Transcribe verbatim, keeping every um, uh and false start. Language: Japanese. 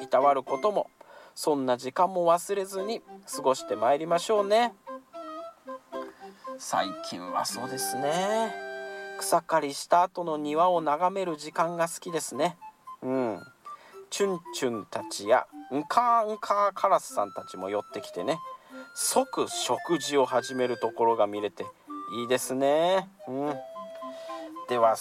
たわることも、そんな時間も忘れずに過ごしてまいりましょうね。最近はそうですね、草刈りした後の庭を眺める時間が好きですね。うんチュンチュンたちやンカーンカーカラスさんたちも寄ってきてね、即食事を始めるところが見れていいですね。うんでは